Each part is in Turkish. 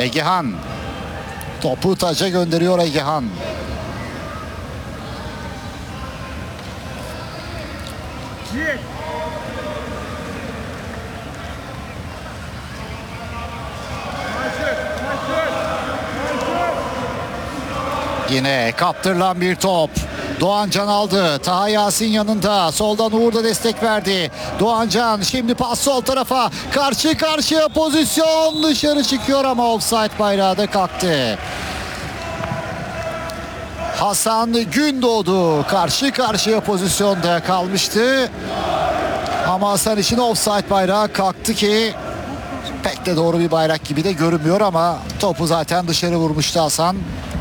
Egehan. Topu taca gönderiyor Egehan. Yine kaptırılan bir top. Doğancan aldı. Taha Yasin yanında. Soldan Uğur da destek verdi. Doğancan şimdi pas sol tarafa. Karşı karşıya pozisyon. Dışarı çıkıyor ama offside bayrağı da kalktı. Hasan Gündoğdu karşı karşıya pozisyonda kalmıştı. Ama Hasan için offside bayrağı kalktı ki pek de doğru bir bayrak gibi de görünmüyor ama topu zaten dışarı vurmuştu Hasan.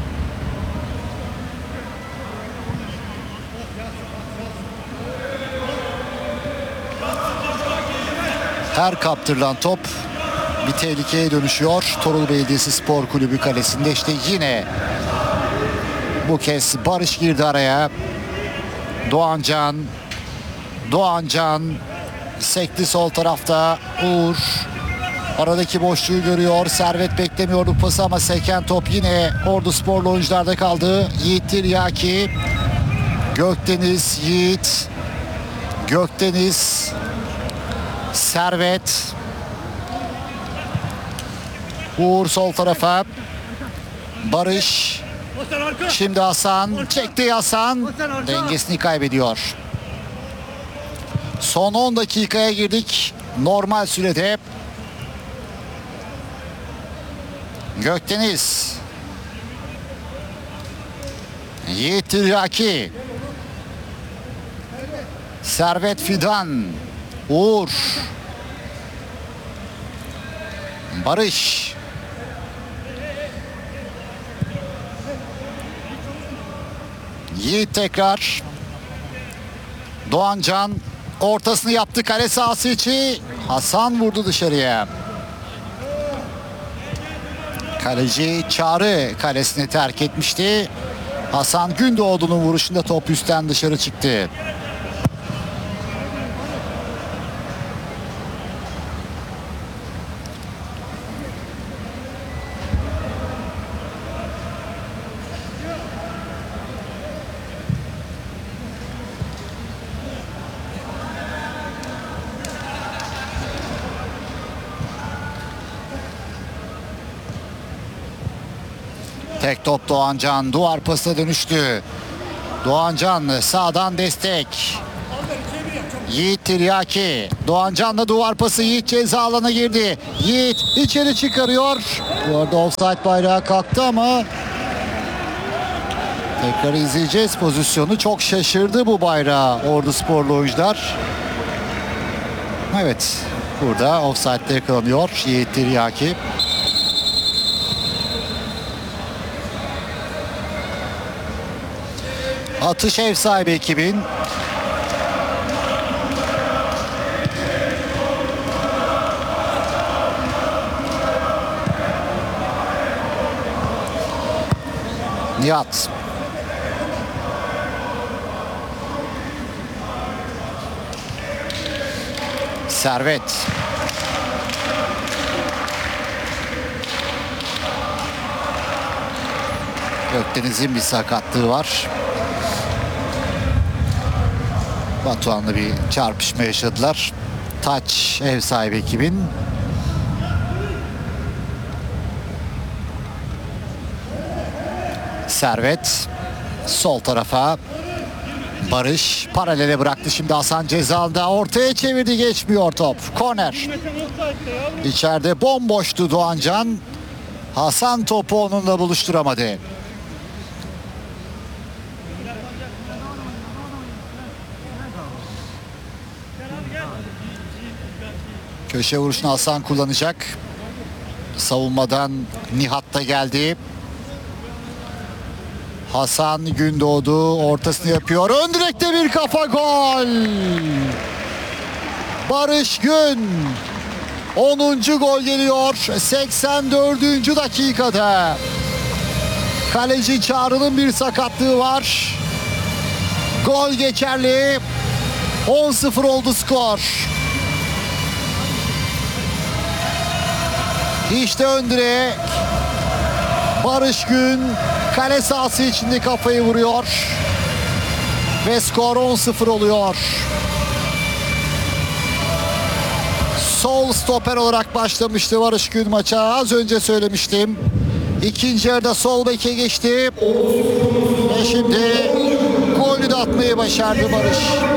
Her kaptırılan top bir tehlikeye dönüşüyor. Torul Belediyesi Spor Kulübü kalesinde işte yine bu kez Barış girdi araya. Doğancan sekti sol tarafta. Uğur aradaki boşluğu görüyor. Servet beklemiyordu pası ama seken top yine Ordu Sporlu oyuncularda kaldı. Yiğit Tiryaki. Gökdeniz, Yiğit. Gökdeniz. Servet. Uğur sol tarafa. Barış. Şimdi Hasan. Çekti Hasan. Dengesini kaybediyor. Son 10 dakikaya girdik. Normal sürede. Gökdeniz. Yiğit Tiryaki. Servet Fidan. Uğur. Barış. Yiğit tekrar. Doğancan ortasını yaptı kale sahası içi. Hasan vurdu dışarıya. Kaleci Çağrı kalesini terk etmişti. Hasan Gündoğdu'nun vuruşunda top üstten dışarı çıktı. Tek top Doğancan. Duvar pasına dönüştü. Doğancan sağdan destek. Yiğit Tiryaki. Doğancan'la duvar pası. Yiğit ceza alana girdi. Yiğit içeri çıkarıyor. Bu arada offside bayrağı kalktı ama tekrar izleyeceğiz pozisyonu. Çok şaşırdı bu bayrağı Ordu Sporlu oyuncular. Evet. Burada offside'de yakalanıyor Yiğit Tiryaki. Atış ev sahibi ekibin. Nihat. Servet. Gökdeniz'in bir sakatlığı var. Batuhan'la bir çarpışma yaşadılar. Taç ev sahibi ekibin. Servet sol tarafa. Barış paralele bıraktı şimdi Hasan cezalda. Ortaya çevirdi, geçmiyor top. Korner. İçeride bomboştu Doğancan. Hasan topu onunla buluşturamadı. Köşe vuruşunu Hasan kullanacak. Savunmadan Nihat da geldi. Hasan Gündoğdu ortasını yapıyor. Ön direkte bir kafa gol. Barış Gün. 10. gol geliyor 84. dakikada. Kaleci Çağrı'nın bir sakatlığı var. Gol geçerli. 10-0 oldu skor. İşte ön direk. Barış Gün kale sahası içinde kafayı vuruyor. Ve skor 10-0 oluyor. Sol stoper olarak başlamıştı Barış Gün maça. Az önce söylemiştim. İkinci yarıda sol beke geçti. Ve şimdi golü de atmayı başardı Barış.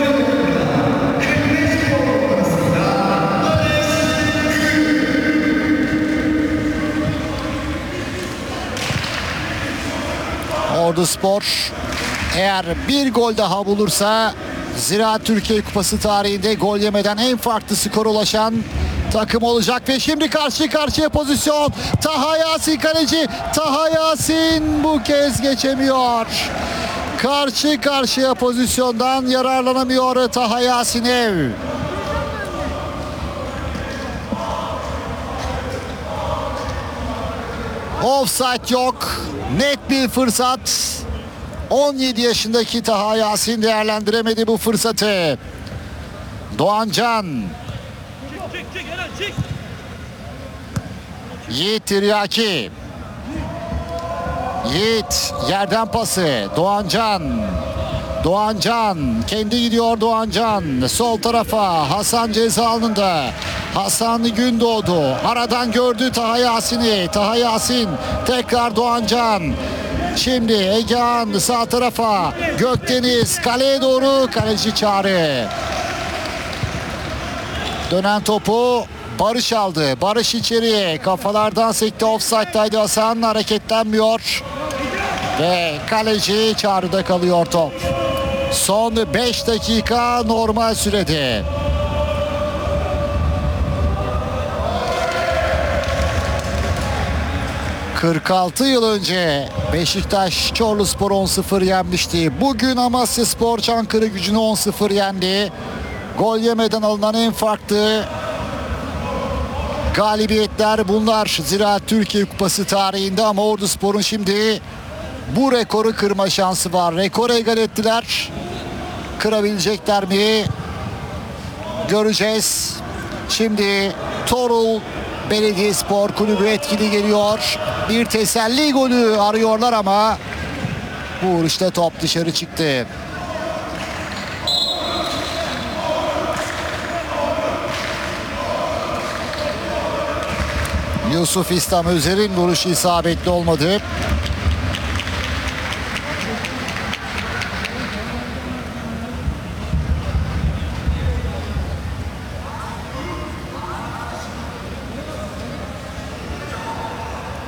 Orduspor eğer bir gol daha bulursa Ziraat Türkiye Kupası tarihinde gol yemeden en farklı skora ulaşan takım olacak. Ve şimdi karşı karşıya pozisyon. Taha Yasin kaleci. Taha Yasin bu kez geçemiyor. Karşı karşıya pozisyondan yararlanamıyor Taha Yasinev. Offside yok. Net bir fırsat. 17 yaşındaki Taha Yasin değerlendiremedi bu fırsatı. Doğancan. Yiğit Tiryaki. Yiğit yerden pası. Doğancan. Doğancan kendi gidiyor Doğancan. Sol tarafa Hasan ceza alanında. Hasan Gündoğdu aradan gördü Taha Yasin'i. Taha Yasin tekrar Doğancan. Şimdi Egehan sağ tarafa. Gökdeniz kaleye doğru. Kaleci Çağrı. Dönen topu Barış aldı. Barış içeriye. Kafalardan sekti. Offside'daydı Hasan. Hareketlenmiyor. Ve kaleci Çağrı'da kalıyor top. Son 5 dakika normal sürede. ...46 yıl önce Beşiktaş Çorluspor 10-0 yenmişti. Bugün Amasyaspor Çankırıgücü'nü 10-0 yendi. Gol yemeden alınan en farklı galibiyetler bunlar Ziraat Türkiye Kupası tarihinde. Ama Orduspor'un şimdi bu rekoru kırma şansı var. Rekoru egal ettiler. Kırabilecekler mi? Göreceğiz. Şimdi Torul Belediyespor Kulübü etkili geliyor. Bir teselli golü arıyorlar ama bu vuruşta top dışarı çıktı. Yusuf İslam Özer'in vuruşu isabetli olmadı.